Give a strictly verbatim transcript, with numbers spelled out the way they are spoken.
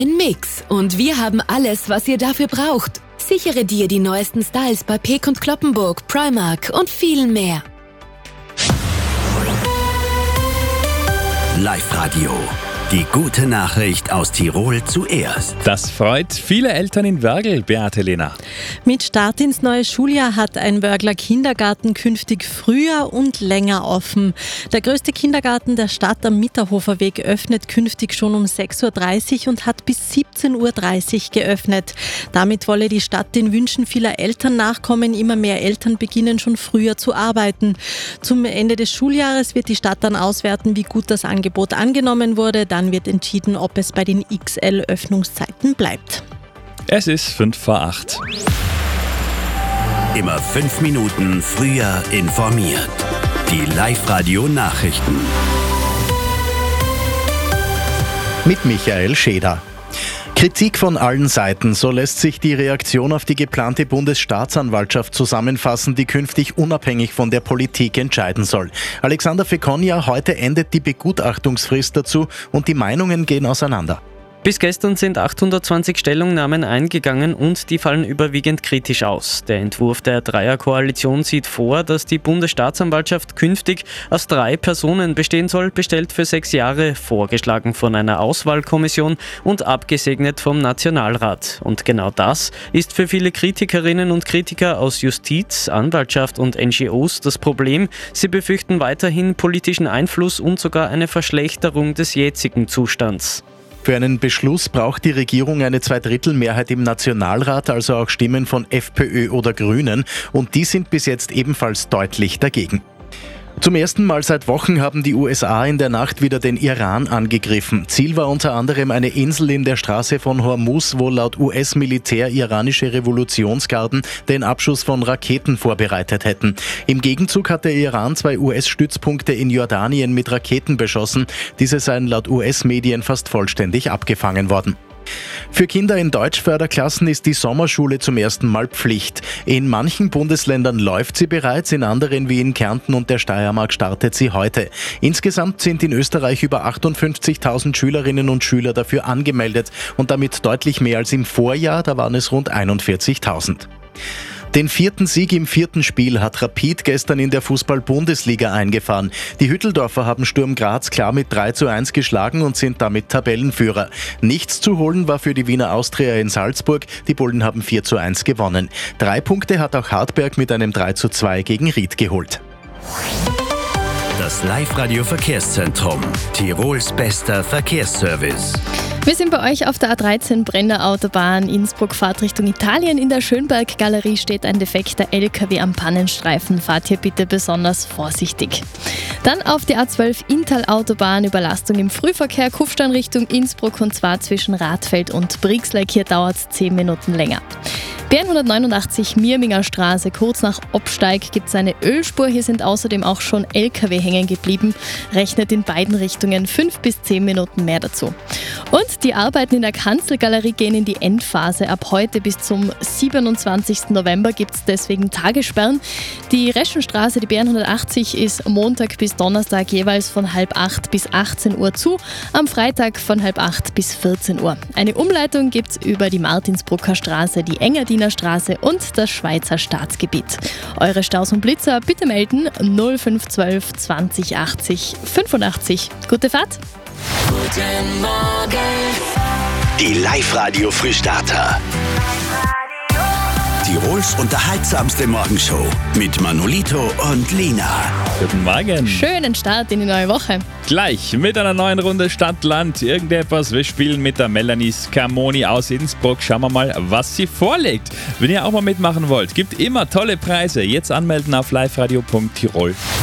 Mix und wir haben alles, was ihr dafür braucht. Sichere dir die neuesten Styles bei Peek und Cloppenburg, Primark und viel mehr. Live-Radio. Die gute Nachricht aus Tirol zuerst. Das freut viele Eltern in Wörgl, Beate Lehner. Mit Start ins neue Schuljahr hat ein Wörgler Kindergarten künftig früher und länger offen. Der größte Kindergarten der Stadt am Mitterhofer Weg öffnet künftig schon um sechs Uhr dreißig und hat bis siebzehn Uhr dreißig geöffnet. Damit wolle die Stadt den Wünschen vieler Eltern nachkommen. Immer mehr Eltern beginnen schon früher zu arbeiten. Zum Ende des Schuljahres wird die Stadt dann auswerten, wie gut das Angebot angenommen wurde. Dann wird entschieden, ob es bei den X L-Öffnungszeiten bleibt. Es ist fünf vor acht. Immer fünf Minuten früher informiert. Die Live-Radio-Nachrichten. Mit Michael Scheder. Kritik von allen Seiten, so lässt sich die Reaktion auf die geplante Bundesstaatsanwaltschaft zusammenfassen, die künftig unabhängig von der Politik entscheiden soll. Alexander Fekonja, heute endet die Begutachtungsfrist dazu und die Meinungen gehen auseinander. Bis gestern sind achthundertzwanzig Stellungnahmen eingegangen und die fallen überwiegend kritisch aus. Der Entwurf der Dreierkoalition sieht vor, dass die Bundesstaatsanwaltschaft künftig aus drei Personen bestehen soll, bestellt für sechs Jahre, vorgeschlagen von einer Auswahlkommission und abgesegnet vom Nationalrat. Und genau das ist für viele Kritikerinnen und Kritiker aus Justiz, Anwaltschaft und N G Os das Problem. Sie befürchten weiterhin politischen Einfluss und sogar eine Verschlechterung des jetzigen Zustands. Für einen Beschluss braucht die Regierung eine Zweidrittelmehrheit im Nationalrat, also auch Stimmen von FPÖ oder Grünen, und die sind bis jetzt ebenfalls deutlich dagegen. Zum ersten Mal seit Wochen haben die U S A in der Nacht wieder den Iran angegriffen. Ziel war unter anderem eine Insel in der Straße von Hormuz, wo laut U S-Militär iranische Revolutionsgarden den Abschuss von Raketen vorbereitet hätten. Im Gegenzug hat der Iran zwei U S-Stützpunkte in Jordanien mit Raketen beschossen. Diese seien laut U S-Medien fast vollständig abgefangen worden. Für Kinder in Deutschförderklassen ist die Sommerschule zum ersten Mal Pflicht. In manchen Bundesländern läuft sie bereits, in anderen wie in Kärnten und der Steiermark startet sie heute. Insgesamt sind in Österreich über achtundfünfzigtausend Schülerinnen und Schüler dafür angemeldet und damit deutlich mehr als im Vorjahr, da waren es rund einundvierzigtausend. Den vierten Sieg im vierten Spiel hat Rapid gestern in der Fußball-Bundesliga eingefahren. Die Hütteldorfer haben Sturm Graz klar mit drei zu eins geschlagen und sind damit Tabellenführer. Nichts zu holen war für die Wiener Austria in Salzburg. Die Bullen haben vier zu eins gewonnen. Drei Punkte hat auch Hartberg mit einem drei zu zwei gegen Ried geholt. Das Live-Radio-Verkehrszentrum. Tirols bester Verkehrsservice. Wir sind bei euch auf der A dreizehn Brenner Autobahn. Innsbruck Fahrt Richtung Italien. In der Schönberg-Galerie steht ein defekter L K W am Pannenstreifen. Fahrt hier bitte besonders vorsichtig. Dann auf die A zwölf Inntal-Autobahn. Überlastung im Frühverkehr. Kufstein Richtung Innsbruck und zwar zwischen Radfeld und Brixleck. Hier dauert es zehn Minuten länger. B N hundertneunundachtzig Mirminger Straße, kurz nach Obsteig gibt es eine Ölspur. Hier sind außerdem auch schon L K W hängen geblieben. Rechnet in beiden Richtungen fünf bis zehn Minuten mehr dazu. Und die Arbeiten in der Kanzelgalerie gehen in die Endphase. Ab heute bis zum siebenundzwanzigsten November gibt es deswegen Tagessperren. Die Reschenstraße, die B N hundertachtzig, ist Montag bis Donnerstag jeweils von halb acht bis achtzehn Uhr zu, am Freitag von halb acht bis vierzehn Uhr. Eine Umleitung gibt es über die Martinsbrucker Straße, die Engadiner Straße und das Schweizer Staatsgebiet. Eure Staus und Blitzer bitte melden null fünf eins zwei zwanzig achtzig fünfundachtzig. Gute Fahrt! Guten Morgen. Die Live-Radio-Frühstarter. Tirols unterhaltsamste Morgenshow mit Manolito und Lina. Guten Morgen. Schönen Start in die neue Woche. Gleich mit einer neuen Runde Stadt-Land. Irgendetwas. Wir spielen mit der Melanie Scamoni aus Innsbruck. Schauen wir mal, was sie vorlegt. Wenn ihr auch mal mitmachen wollt, gibt immer tolle Preise. Jetzt anmelden auf liveradio punkt tirol.